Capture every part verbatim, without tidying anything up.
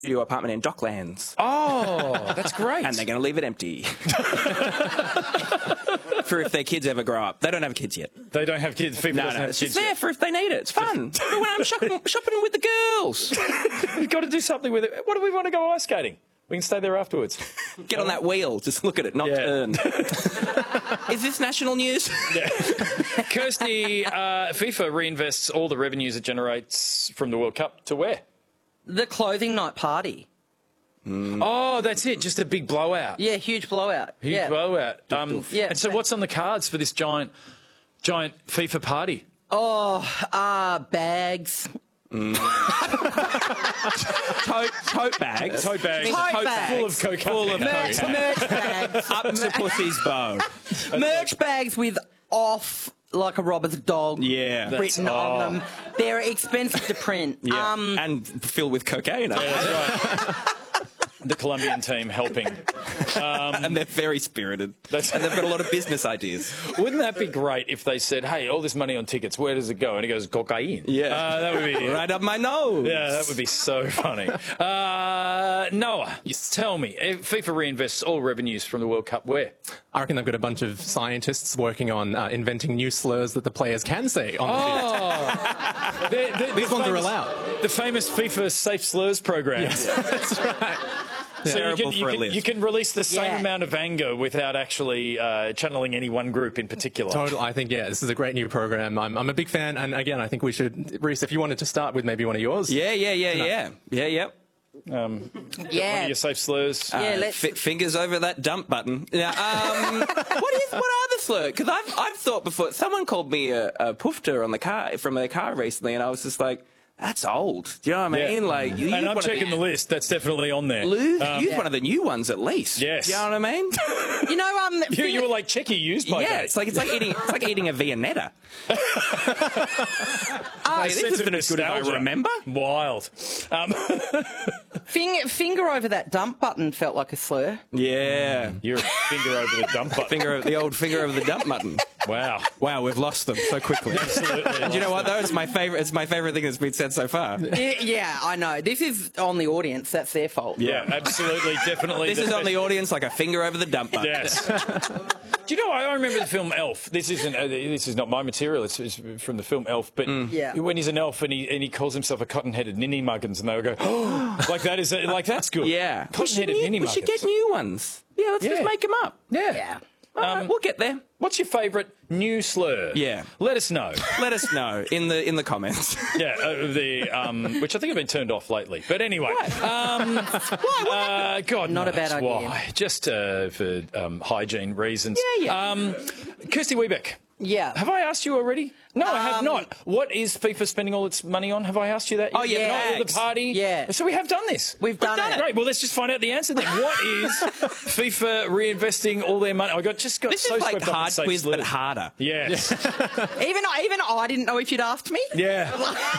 studio apartment in Docklands. Oh, that's great. And they're going to leave it empty. For if their kids ever grow up. They don't have kids yet. They don't have kids. FIFA No, doesn't no, have it's kids just there yet. for if they need it. It's fun. For when I'm shopping, shopping with the girls. We've got to do something with it. What do we want to go ice skating? We can stay there afterwards. Get on that wheel. Just look at it, not Yeah. turn. Is this national news? Yeah. Kirsty, uh, FIFA reinvests all the revenues it generates from the World Cup to where? The clothing night party. Mm. Oh, that's it. Just a big blowout. Yeah, huge blowout. Huge yeah. blowout. Um, Yeah. And so what's on the cards for this giant, giant FIFA party? Oh, uh, bags. Mm. tote, tote bags. Tote bags. Tote Tote bags. Full of cocaine. Full of Merch, cocaine. merch bags. Up to pussy's bow. merch bags with off like a robber's dog Yeah. That's- written oh. on them. They're expensive to print. Yeah. Um, and filled with cocaine. Yeah, that's right. The Colombian team helping. Um, And they're very spirited. That's- And they've got a lot of business ideas. Wouldn't that be great if they said, hey, all this money on tickets, where does it go? And he goes, cocaine. Yeah. Uh, that would be... Right up my nose. Yeah, that would be so funny. Uh, Noah, tell me, if FIFA reinvests all revenues from the World Cup, where? I reckon they've got a bunch of scientists working on uh, inventing new slurs that the players can say on the Oh, the, the, These the ones are famous- allowed. The famous FIFA Safe Slurs program. That's right. So you Terrible can, you, for a can, list. you can release the same Yeah. amount of anger without actually uh, channeling any one group in particular. Total. I think, yeah, this is a great new program. I'm, I'm a big fan. And again, I think we should, Reece, if you wanted to start with maybe one of yours. Yeah, yeah, yeah, yeah. Yeah, yep. Um, One yeah. of your safe slurs. Yeah, Uh, let's- f- fingers over that dump button. Now, um, what is what are the slurs? Because I've I've thought before. Someone called me a, a poofter on the car from their car recently, and I was just like, that's old. Do you know what I mean? Like, you and use I'm one of checking the, list. That's definitely on there. Use, Um, use one of the new ones at least. Yes. Do you know what I mean? You know, um, you, you were like, checky used by yeah, date. it's like it's like eating it's like eating a Viennetta. uh, This Sense of isn't as good as I nostalgia. remember. Wild. Um, finger, finger over that dump button felt like a slur. Yeah. Your finger over the dump button. Finger over the old finger over the dump button. Wow. Wow, we've lost them so quickly. Absolutely. And you know what though? It's my favourite. It's my favourite thing that's been said so far. Yeah, yeah, I know. This is on the audience. That's their fault. Yeah, absolutely, definitely. This is on the audience like a finger over the dump button. Yes. Do you know? I remember the film Elf. This isn't. Uh, this is not my material. It's, it's from the film Elf. But Yeah. when he's an elf and he and he calls himself a cotton-headed ninny muggins, and they would go, oh, like that is like that's good. Yeah. We should, Cotton-headed new- ninny we muggins. should get new ones. Yeah, let's Yeah. just make them up. Yeah. Yeah. All right, Um, we'll get there. What's your favourite new slur? Yeah. Let us know. Let us know in the in the comments. Yeah, uh, the um, which I think have been turned off lately. But anyway, um, uh, God, Not a knows bad idea. why. Just uh, for um, hygiene reasons. Yeah, yeah. Um, Kirsty Wiebeck, Yeah. have I asked you already? No, I have Um, not. What is FIFA spending all its money on? Have I asked you that? Oh, yeah, Not all the bags. party. Yeah. So we have done this. We've done it. Great. Well, let's just find out the answer then. What is FIFA reinvesting all their money? I got just got This so is like swept up in hard safe quiz, but slurs. harder. Yes. Even even I didn't know if you'd asked me. Yeah.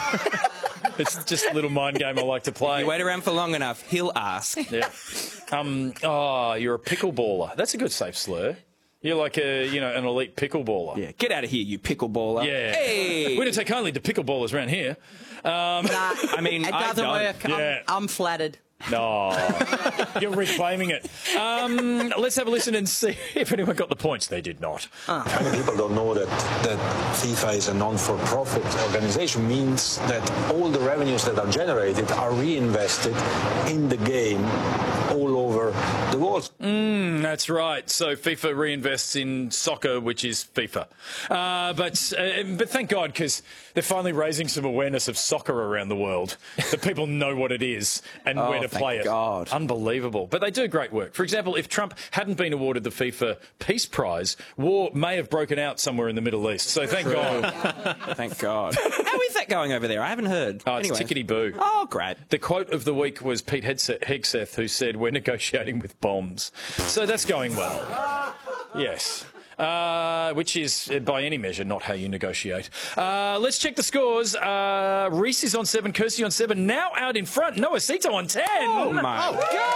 It's just a little mind game I like to play. You wait around for long enough, he'll ask. Yeah. Um, oh, you're a pickleballer. That's a good safe slur. You're like a, you know, an elite pickleballer. Yeah, get out of here, you pickleballer. Yeah. Hey. We don't take kindly to pickleballers around here. Um, Nah, I mean, it I doesn't don't. work. Yeah. I'm, I'm flattered. no. You're reclaiming it. Um, let's have a listen and see if anyone got the points. They did not. Many people don't know that, that FIFA is a non-for-profit organization, means that all the revenues that are generated are reinvested in the game all over the world. Mm, that's right. So FIFA reinvests in soccer, which is FIFA. Uh, but uh, but thank God, because they're finally raising some awareness of soccer around the world, that people know what it is and Oh, where to thank play it. God. Unbelievable. But they do great work. For example, if Trump hadn't been awarded the FIFA Peace Prize, war may have broken out somewhere in the Middle East. So thank God. Thank God. How is that going over there? I haven't heard. Oh, it's anyway. tickety-boo. Oh, great. The quote of the week was Pete Hegseth, Hegseth, who said, "We're negotiating with bombs." So that's going well. Yes. Uh, which is, uh, by any measure, not how you negotiate. Uh, let's check the scores. Uh, Reece is on seven, Kirsty on seven, now out in front. Noah Sito on ten. Oh, my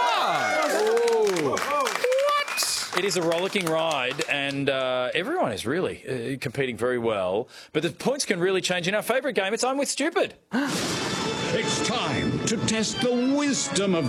God. What? It is a rollicking ride, and uh, everyone is really uh, competing very well. But the points can really change in our favourite game. It's I'm With Stupid. It's time to test the wisdom of